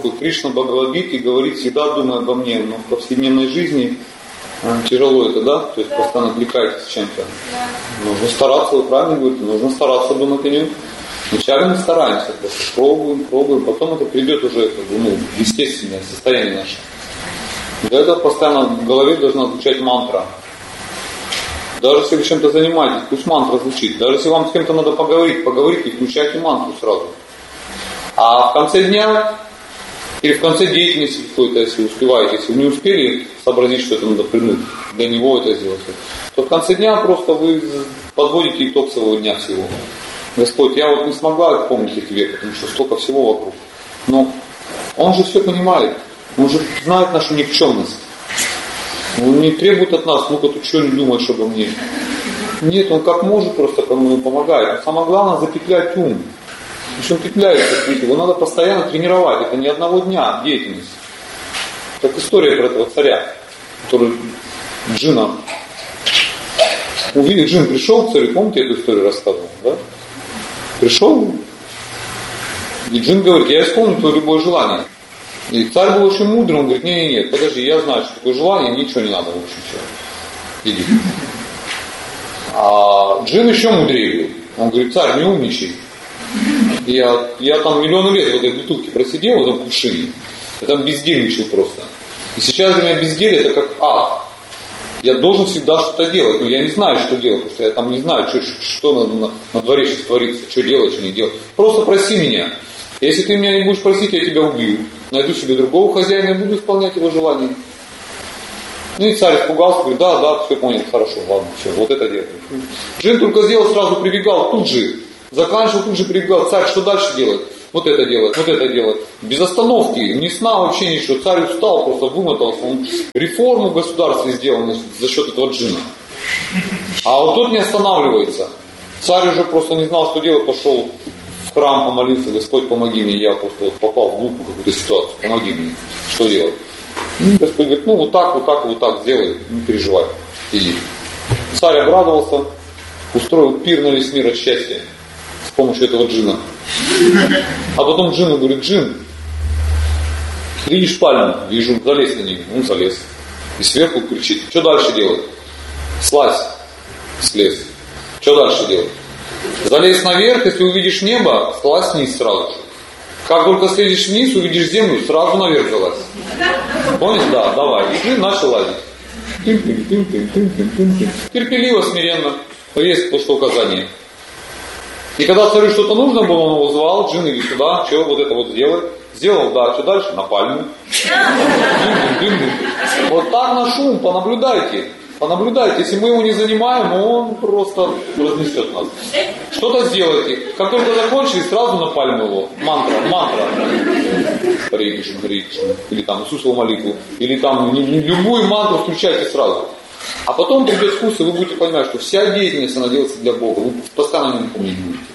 Кришна Бхагавад-гите говорит, всегда думай обо мне, но в повседневной жизни тяжело это, да? То есть постоянно отвлекаетесь чем-то. Нужно стараться, вы правильно говорите, нужно стараться думать о нем. Вначале мы стараемся, просто пробуем, потом это придет уже в естественное состояние наше. Для этого постоянно в голове должна звучать мантра. Даже если вы чем-то занимаетесь, пусть мантра звучит. Даже если вам с кем-то надо поговорить и включайте мантру сразу. А в конце дня или в конце деятельности какой-то, если успеваете, если вы не успели сообразить, что это надо придумать, для него это сделать, то в конце дня просто вы подводите итог своего дня всего. Господь, я вот не смогла помнить эти века, потому что столько всего вокруг. Но Он же все понимает, Он же знает нашу никчемность. Он не требует от нас, ну-ка ты что не думаешь обо мне? Нет, Он как может просто кому-то помогает. Но самое главное запетлять ум. Причем петляется, его надо постоянно тренировать. Это не одного дня деятельность. Как история про этого царя, который Джина увидел. Джин пришел к царю, помните, я эту историю рассказывал, да? Пришел, и Джин говорит, я исполню твое любое желание. И царь был очень мудрый, он говорит, нет, подожди, я знаю, что такое желание, ничего не надо, в общем, все. Иди. А Джин еще мудрее был. Он говорит, царь, не умничай. Я там миллионы лет в этой бутылке просидел, в этом кувшине. Я там бездельничал просто. И сейчас для меня безделье это как ад. Я должен всегда что-то делать, но я не знаю, что делать, потому что я там не знаю, что на дворе сейчас творится, что делать, что не делать. Просто проси меня. Если ты меня не будешь просить, я тебя убью. Найду себе другого хозяина и буду исполнять его желание. Ну и царь испугался, говорит, да, все понял, хорошо, ладно, все, вот это делать. Джин только сделал, сразу прибегал, тут же. Заканчивал, тут же прибегал, царь, что дальше делать? Вот это делать, вот это делать. Без остановки, ни сна, вообще ничего. Царь устал, просто вымотался. Он реформу в государстве сделал за счет этого Джина. А вот тот не останавливается. Царь уже просто не знал, что делать, пошел в храм, помолился, Господь, помоги мне, я просто попал в глупую какую-то ситуацию, помоги мне, что делать? И Господь говорит, вот так сделай, не переживай, иди. Царь обрадовался, устроил пир на весь мир от счастья с помощью этого Джина. А потом Джину говорит, Джин, видишь пальму? Вижу, залезь на нее. Он залез. И сверху кричит, что дальше делать? Слазь. Слез. Что дальше делать? Залезь наверх, если увидишь небо, слазь вниз сразу же. Как только слезешь вниз, увидишь землю, сразу наверх залазь. Понял? Да, давай. И Джин начал лазить. Терпеливо, смиренно. Есть то, указание. И когда царю что-то нужно было, он его звал, Джин, иди сюда, что вот это вот сделай. Сделал, да, что дальше? На пальму. Вот так наш ум, понаблюдайте. Понаблюдайте, если мы его не занимаем, он просто разнесет нас. Что-то сделайте. Как только закончили, сразу на пальму его. Мантра. Харе Кришна, Харе Кришна. Или там Иисусову молитву. Или там любую мантру включайте сразу. А потом придет вкус, и вы будете понимать, что вся деятельность, она делается для Бога. Вы постоянно не помните.